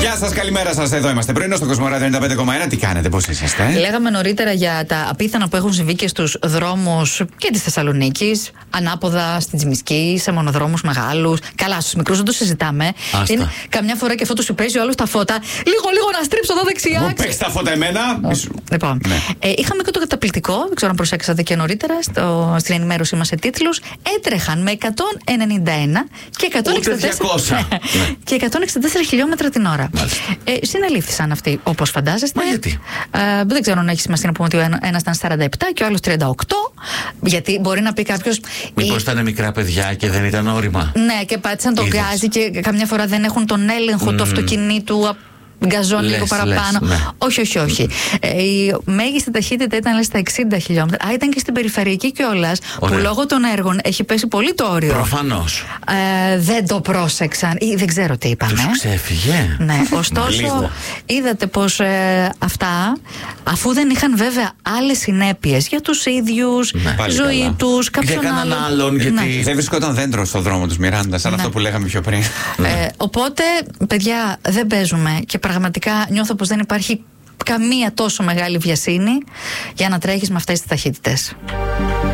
Γεια σας, καλημέρα σας. Εδώ είμαστε. Πρωινό στο Κοσμοράδιο 95,1. Τι κάνετε, πώς είσαστε? Λέγαμε νωρίτερα για τα απίθανα που έχουν συμβεί και στους δρόμους και της Θεσσαλονίκης, ανάποδα στην Τσιμισκή, σε μονοδρόμους μεγάλους. Καλά, στους μικρούς δεν το συζητάμε. Είναι καμιά φορά και αυτό του σου παίζει ο άλλος τα φώτα. Λίγο να στρίψω εδώ δεξιά. Μου παίξει τα φώτα εμένα. Λοιπόν, είχαμε και το καταπληκτικό, δεν ξέρω αν προσέξατε και νωρίτερα στην ενημέρωσή μας σε τίτλους. Έτρεχαν με 191 και 164 χιλιόμετρα την ώρα. Συνελήφθησαν αυτοί, όπως φαντάζεστε. Μα γιατί? Δεν ξέρω αν έχει σημασία να πούμε ότι ο ένας ήταν 47 και ο άλλος 38. Γιατί μπορεί να πει κάποιος. Μήπως ήταν μικρά παιδιά και δεν ήταν όρημα? Ναι, και πάτησαν τον γκάζι και καμιά φορά δεν έχουν τον έλεγχο του αυτοκινήτου. Γκαζώνει λίγο παραπάνω. Ναι. Όχι. Η μέγιστη ταχύτητα ήταν στα 60 χιλιόμετρα. Ήταν και στην περιφερειακή κιόλας, που λόγω των έργων έχει πέσει πολύ το όριο. Προφανώς. Δεν το πρόσεξαν ή δεν ξέρω τι είπαν. Τους ξέφυγε. Ναι, ωστόσο είδατε πως αυτά, αφού δεν είχαν βέβαια άλλες συνέπειες για τους ίδιους, ζωή τους, κάποιον άλλον. Γιατί δεν βρισκόταν δέντρο στο δρόμο τους, Μιράντα, σαν αυτό που λέγαμε πιο πριν. Οπότε, παιδιά, δεν παίζουμε και πραγματικά νιώθω πως δεν υπάρχει καμία τόσο μεγάλη βιασύνη για να τρέχεις με αυτές τις ταχύτητες.